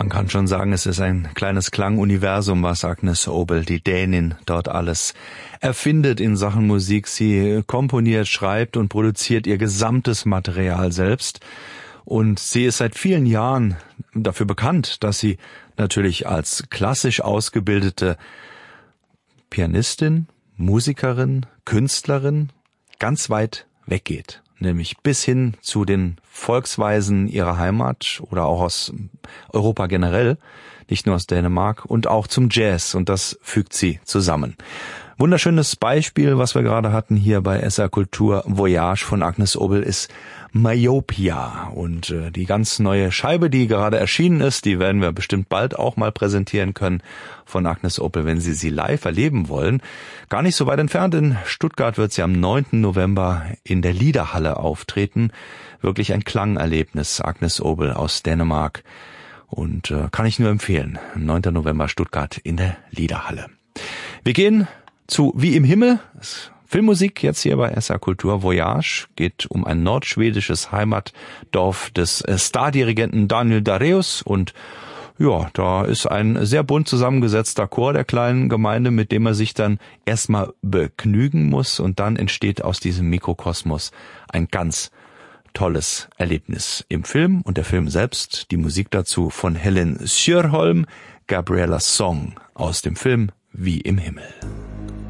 Man kann schon sagen, es ist ein kleines Klanguniversum, was Agnes Obel, die Dänin, dort alles erfindet in Sachen Musik. Sie komponiert, schreibt und produziert ihr gesamtes Material selbst. Und sie ist seit vielen Jahren dafür bekannt, dass sie natürlich als klassisch ausgebildete Pianistin, Musikerin, Künstlerin ganz weit weggeht. Nämlich bis hin zu den Volksweisen ihrer Heimat oder auch aus Europa generell, nicht nur aus Dänemark, und auch zum Jazz, und das fügt sie zusammen. Wunderschönes Beispiel, was wir gerade hatten hier bei SR Kultur Voyage von Agnes Obel, ist Myopia. Und die ganz neue Scheibe, die gerade erschienen ist, die werden wir bestimmt bald auch mal präsentieren können von Agnes Obel, wenn Sie sie live erleben wollen. Gar nicht so weit entfernt, in Stuttgart wird sie am 9. November in der Liederhalle auftreten. Wirklich ein Klangerlebnis, Agnes Obel aus Dänemark. Und kann ich nur empfehlen, 9. November Stuttgart in der Liederhalle. Wir gehen zu Wie im Himmel, Filmmusik jetzt hier bei SR Kultur Voyage, geht um ein nordschwedisches Heimatdorf des Stardirigenten Daniel Dareus, und ja, da ist ein sehr bunt zusammengesetzter Chor der kleinen Gemeinde, mit dem er sich dann erstmal begnügen muss, und dann entsteht aus diesem Mikrokosmos ein ganz tolles Erlebnis im Film, und der Film selbst, die Musik dazu von Helen Sjöholm, Gabriella Song aus dem Film Wie im Himmel.